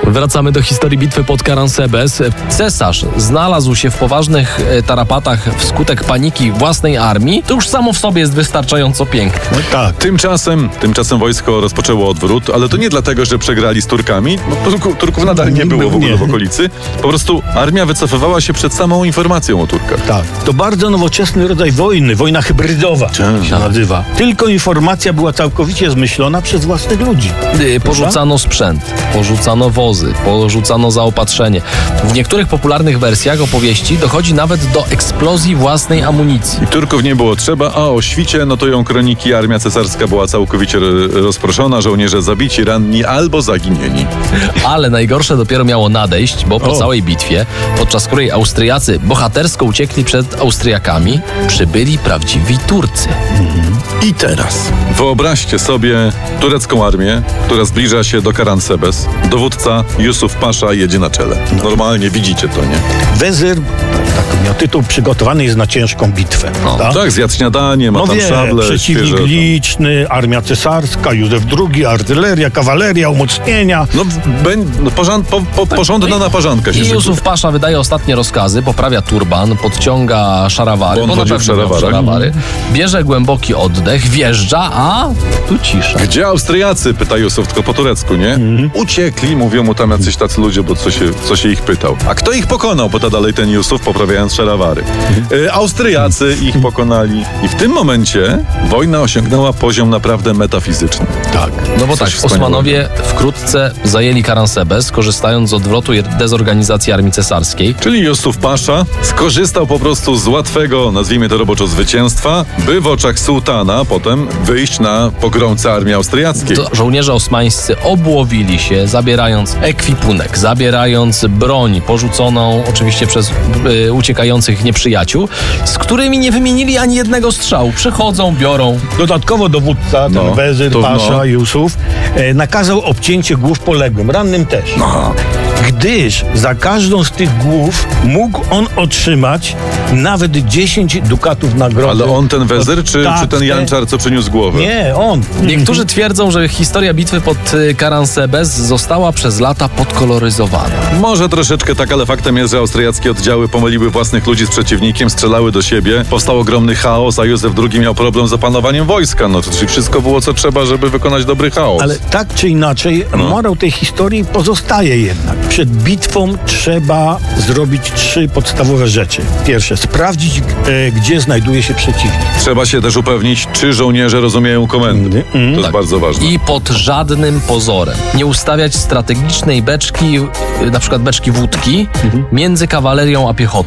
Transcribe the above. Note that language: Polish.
Wracamy do historii bitwy pod Caransebes. Cesarz znalazł się w poważnych tarapatach wskutek paniki własnej armii. To już samo w sobie jest wystarczająco piękne. Tak. Tymczasem wojsko rozpoczęło odwrót, ale to nie dlatego, że przegrali z Turkami, bo Turków nadal nie było w ogóle w okolicy. Po prostu armia wycofywała się przed samą informacją o Turkach. Tak. To bardzo nowoczesny rodzaj wojny, wojna hybrydowa się nazywa. Tylko informacja była całkowicie zmyślona przez własnych ludzi. Porzucano sprzęt, porzucano wozy, porzucano zaopatrzenie. W niektórych popularnych wersjach opowieści dochodzi nawet do eksplozji własnej amunicji. I Turków nie było trzeba, a o świcie notują kroniki, armia cesarska była całkowicie rozproszona, żołnierze zabici, ranni albo zaginieni. Ale najgorsze dopiero miało nadejść, bo po całej bitwie, podczas której Austriacy bohatersko uciekli przed Austriakami, przybyli prawdziwi Turcy. I teraz wyobraźcie sobie turecką armię, która zbliża się do Caransebes. Dowódca Jusuf Pasza jedzie na czele. Normalnie widzicie to, nie? Wezyr, tak miał tytuł, przygotowany jest na ciężką bitwę. Tak, zjadł śniadanie, ma tam szable. Przeciwnik świeże, liczny, armia cesarska, Józef II, artyleria, kawaleria, umocnienia. Porządna naparzanka się I szykuje. Jusuf Pasza wydaje ostatnie rozkazy, poprawia turban, podciąga szarawary, Bo on chodził w szarawarach. Bierze głęboki oddech, wjeżdża, a tu cisza. Gdzie Austriacy? Pyta Jusuf, tylko po turecku, nie? Uciekli, mówią mu tam jacyś tacy ludzie, bo co się ich pytał. A kto ich pokonał? Pyta dalej ten Jusuf, poprawiając szalawary. Austriacy ich pokonali. I w tym momencie wojna osiągnęła poziom naprawdę metafizyczny. Tak. No bo Coś tak, Osmanowie wkrótce zajęli Caransebes, korzystając z odwrotu i dezorganizacji armii cesarskiej. Czyli Jusuf Pasza skorzystał po prostu z łatwego, nazwijmy to roboczo, zwycięstwa, by w oczach sułtana potem wyjść na pogromcę armii austriackiej. To żołnierze osmańscy obłowili się, zabierając ekwipunek, zabierając broń porzuconą oczywiście przez uciekających nieprzyjaciół, z którymi nie wymienili ani jednego strzału. Przychodzą, biorą. Dodatkowo dowódca, ten wezyr, Pasza, Jusuf, nakazał obcięcie głów poległym, rannym też. Gdyż za każdą z tych głów mógł on otrzymać nawet 10 dukatów nagrody. Ale on ten wezyr, czy ten janczar, co przyniósł głowę? Nie, on. Niektórzy twierdzą, że historia bitwy pod Caransebes została przez lata podkoloryzowana. Może troszeczkę tak, ale faktem jest, że austriackie oddziały pomyliły własnych ludzi z przeciwnikiem, strzelały do siebie, powstał ogromny chaos, a Józef II miał problem z opanowaniem wojska. Czyli wszystko było, co trzeba, żeby wykonać dobry chaos. Ale tak czy inaczej, morał tej historii pozostaje jednak. Przed bitwą trzeba zrobić 3 podstawowe rzeczy. Pierwsze, sprawdzić, gdzie znajduje się przeciwnik. Trzeba się też upewnić, czy żołnierze rozumieją komendy. To jest bardzo ważne. I pod żadnym pozorem nie ustawiać strategicznej beczki, na przykład beczki wódki, między kawalerią a piechotą.